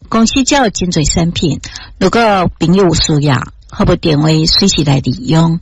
公司才有真侪产品，如果朋友有需要，可不电话随时来利用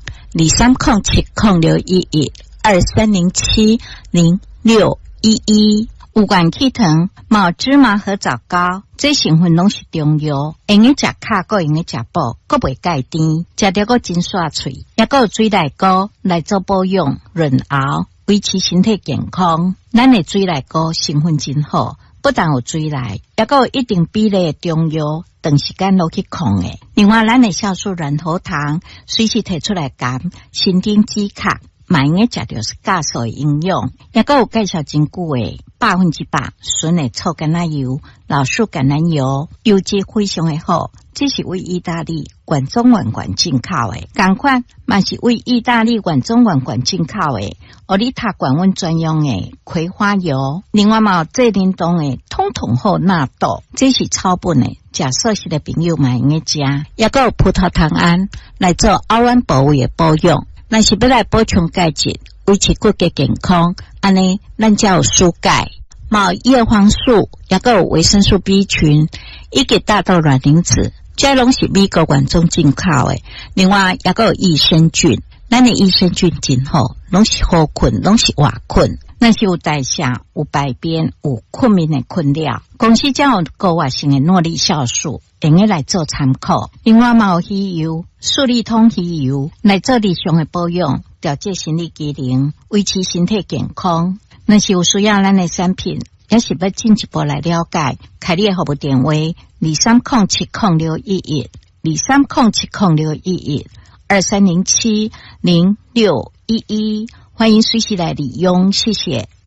2307061123070611。有关气糖、毛芝麻和枣膏，这成分拢是中药，用个食卡，个用个食补，个袂介甜，食着个真爽脆，也个有水内膏来做保养、润喉，维持身体健康。咱的水内膏成分真好，不但有水内，也个有一定比例的中药，长时间落去控的。另外，咱的酵素软喉糖随时提出来减，身体止卡。买用个食着是加速的营养，也个有介绍真久的100%纯的臭橄榄油、老树橄榄油，油质非常的好。这是为意大利原装原进口的，同款嘛是为意大利原装原进口的。奥利塔管温专用的葵花油，另外嘛有这联动的通通好纳豆，这是草本的。食素食的朋友买用个食，也个有葡萄糖胺来做凹弯部位的保养。若是要来补充钙质，维持骨骼健康，安尼咱才有输钙。嘛有叶黄素，也个有维生素 B 群，以及大豆卵磷脂，这拢是美国原装进口的。另外也个有益生菌，咱的益生菌真好，拢是好困，拢是活困。那是有代谢、有排便、有困眠的困扰。公司才有高活性的诺丽酵素，用个来做参考。另外嘛有鱼油、素利通鱼油来做日常的保养，调节生理机能，维持身体健康。那是有需要咱的产品，也是要进一步来了解，开你的服务电话230706112307061123070611，欢迎随时来利用，谢谢。